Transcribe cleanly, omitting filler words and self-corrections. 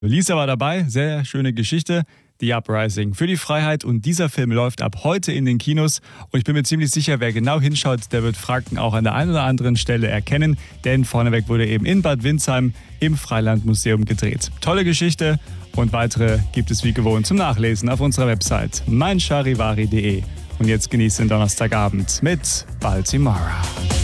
Lisa war dabei, sehr schöne Geschichte. The Uprising für die Freiheit, und dieser Film läuft ab heute in den Kinos und ich bin mir ziemlich sicher, wer genau hinschaut, der wird Franken auch an der einen oder anderen Stelle erkennen, denn vorneweg wurde eben in Bad Windsheim im Freilandmuseum gedreht. Tolle Geschichte, und weitere gibt es wie gewohnt zum Nachlesen auf unserer Website meincharivari.de. Und jetzt genießt den Donnerstagabend mit Baltimora.